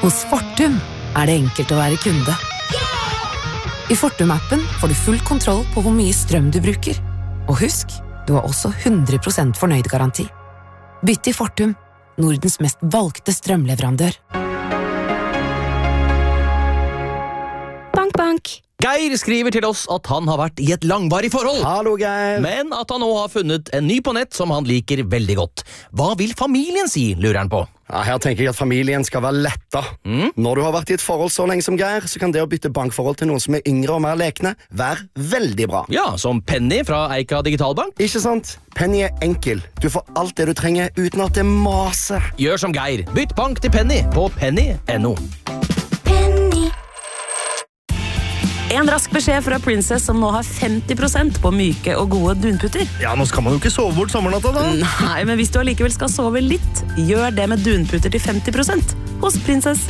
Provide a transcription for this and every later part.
Hos Fortum det enkelt å være kunde. I Fortum-appen får du full kontroll på hvor mye strøm du bruker. Og husk, du har også 100% fornøyd-garanti. Bytt til Fortum, Nordens mest valgte strømleverandør. Bank, bank. Geir skriver til oss at han har vært i et langvarig forhold. Hallo, Geir. Men at han nå har funnet en ny på nett som han liker veldig godt. Hva vil familien si, lurer han på? Ja, her tenker jeg at familien skal være letta. Når du har vært i et forhold så lenge som Geir, så kan det å bytte bankforhold til noen som yngre og mer lekne være veldig bra. Ja, som Penny fra Eika Digitalbank. Ikke sant? Penny enkel. Du får alt det du trenger uten at det maser. Gjør som Geir. Bytt bank til Penny på penny.no. En rask beskjed fra Princess som nå har 50% på myke og gode dunputter. Ja, nå skal man jo ikke sove bort sommernatta da. Nei, men hvis du allikevel skal sove litt, gjør det med dunputter til 50% hos Princess.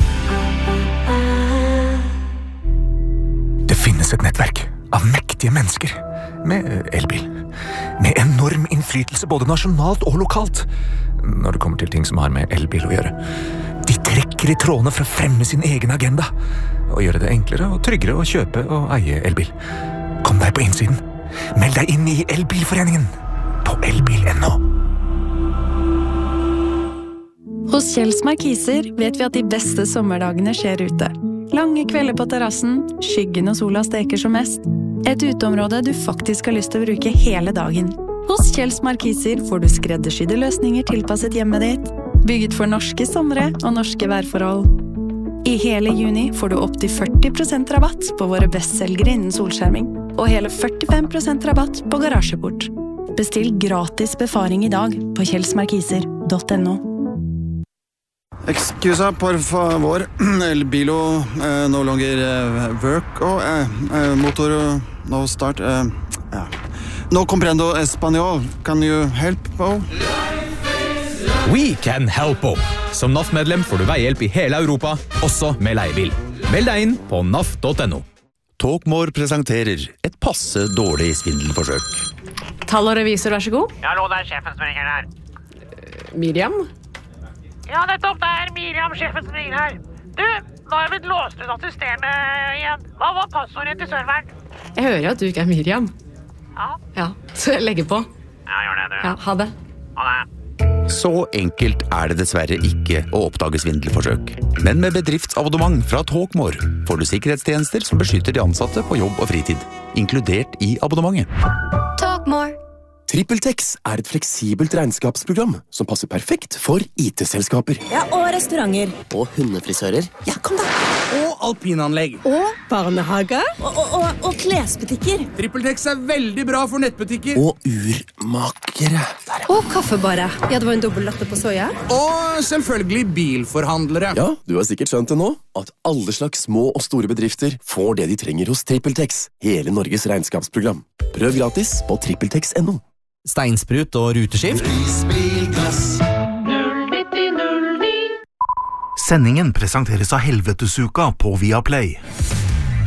Det finnes et nettverk av mektige mennesker med elbil. Med enorm innflytelse både nasjonalt og lokalt. Når det kommer til ting som har med elbil å gjøre. De trekker i trådene for å fremme sin egen agenda. Og gjøre det enklere og tryggere å kjøpe og eie elbil. Kom deg på innsiden. Meld deg inn i Elbilforeningen på elbil.no. Hos Kjells Markiser vet vi at de beste sommerdagene skjer ute. Lange kvelder på terrassen, skyggen og sola steker som mest. Et uteområde du faktisk har lyst til å bruke hele dagen. Hos Kjells Markiser får du skreddersydde løsninger tilpasset hjemmet ditt, bygget for norske somre og norske værforhold. I hele juni får du opp til 40% rabatt på våre bestselgere innen solskjerming, og hele 45% rabatt på garasjeport. Bestill gratis befaring i dag på kjellsmarkiser.no. Excusa, por favor. El bilo no longer work. Motor no start. No comprendo español. Can you help? We can help. Som NAF-medlem får du veihjelp i hele Europa, også med leiebil. Meld deg inn på naf.no. Talkmore presenterer et passe dårlig svindelforsøk. Tall og revisor, vær så god. Ja, hallo, det sjefen som ringer her. Miriam? Ja, nettopp, det Miriam, sjefen som ringer her. Du, nå har jeg blitt låst ut av systemet igjen. Hva var passordet til serveren? Jeg hører at du ikke Miriam. Ja, så jeg legger på. Ja, gjør det, du. Ja, ha det. Ha det. Så enkelt det dessverre ikke å oppdage svindelforsøk. Men med bedriftsabonnement fra Talkmore får du sikkerhetstjenester som beskytter de ansatte på jobb og fritid, inkludert i abonnementet. Talkmore. TrippelTex et fleksibelt regnskapsprogram som passer perfekt for IT-selskaper. Ja, og restauranter. Og hundefrisører. Ja, kom da. Og alpinanlegg. Og barnehager. Og klesbutikker. TrippelTex veldig bra for nettbutikker. Og urmakere. Og kaffebare. Ja, det var en dobbelt latte på soja. Og selvfølgelig bilforhandlere. Ja, du har sikkert skjønt det nå, at alle slags små og store bedrifter får det de trenger hos TrippelTex. Hele Norges regnskapsprogram. Prøv gratis på trippeltex.no. Steinsprut og ruteskift. Prisbilglass 09009. Sendingen presenteres av Helvetesuka på Viaplay.